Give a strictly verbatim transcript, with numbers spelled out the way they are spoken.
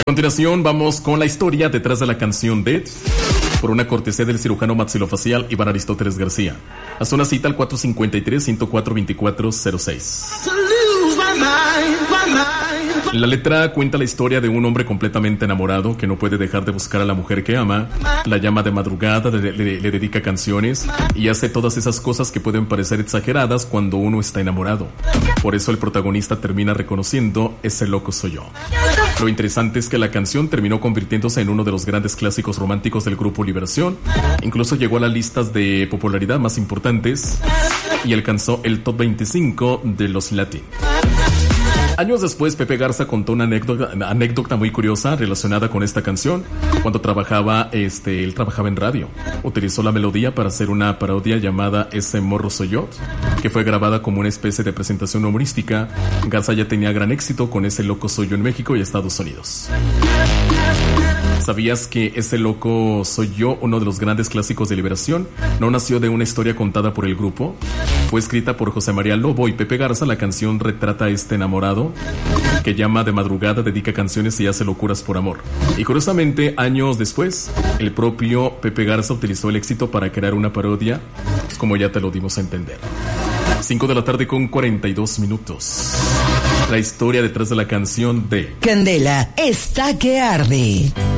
continuación vamos con la historia detrás de la canción de... por una cortesía del cirujano maxilofacial Iván Aristóteles García. Haz una cita al cuatro cinco tres, ciento cuatro, veinticuatro cero seis. La letra cuenta la historia de un hombre completamente enamorado que no puede dejar de buscar a la mujer que ama, la llama de madrugada, le, le, le dedica canciones y hace todas esas cosas que pueden parecer exageradas cuando uno está enamorado. Por eso el protagonista termina reconociendo: ese loco soy yo. Lo interesante es que la canción terminó convirtiéndose en uno de los grandes clásicos románticos del grupo Liberación. Incluso llegó a las listas de popularidad más importantes y alcanzó el top veinticinco de los Latin. Años después, Pepe Garza contó una anécdota, una anécdota muy curiosa relacionada con esta canción. Cuando trabajaba, este, él trabajaba en radio. Utilizó la melodía para hacer una parodia llamada Ese morro soy yo, que fue grabada como una especie de presentación humorística. Garza ya tenía gran éxito con Ese loco soy yo en México y Estados Unidos. ¿Sabías que Ese loco soy yo, uno de los grandes clásicos de Liberación, no nació de una historia contada por el grupo? Fue escrita por José María Lobo y Pepe Garza. La canción retrata a este enamorado que llama de madrugada, dedica canciones y hace locuras por amor. Y curiosamente, años después, el propio Pepe Garza utilizó el éxito para crear una parodia, pues como ya te lo dimos a entender. cinco de la tarde con cuarenta y dos minutos. La historia detrás de la canción de... Candela está que arde.